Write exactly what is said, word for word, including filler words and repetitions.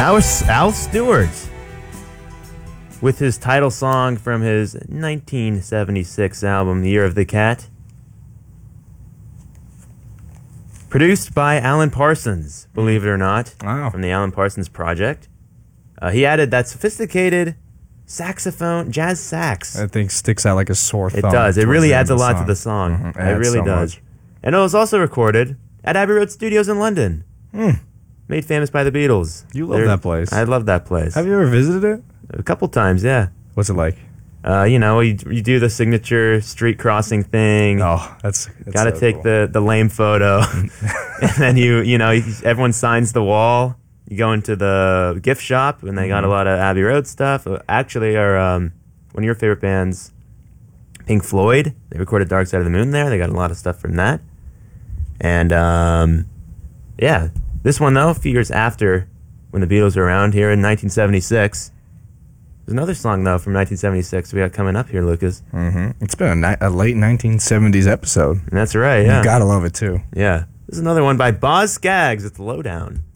That was Al Stewart with his title song from his nineteen seventy-six album, The Year of the Cat. Produced by Alan Parsons, believe it or not, wow. from the Alan Parsons Project. Uh, he added that sophisticated saxophone, jazz sax. That thing sticks out like a sore thumb. It does. It really adds a lot song. to the song. Mm-hmm. It, it really so does. Much. And it was also recorded at Abbey Road Studios in London. Mm. Made famous by the Beatles. You love They're, that place. I love that place. Have you ever visited it? A couple times, yeah. What's it like? Uh, you know, you, you do the signature street crossing thing. Oh, that's, that's got to so take cool. the, the lame photo. And then you, you know, everyone signs the wall. You go into the gift shop, and they mm-hmm. got a lot of Abbey Road stuff. Actually, our, um, one of your favorite bands, Pink Floyd, they recorded Dark Side of the Moon there. They got a lot of stuff from that. And, um, yeah, this one, though, a few years after when the Beatles were around here in nineteen seventy-six. There's another song, though, from nineteen seventy-six we got coming up here, Lucas. Mm-hmm. It's been a, ni- a late nineteen seventies episode. And that's right, yeah. You gotta love it, too. Yeah. This is another one by Boz Scaggs. It's Lowdown.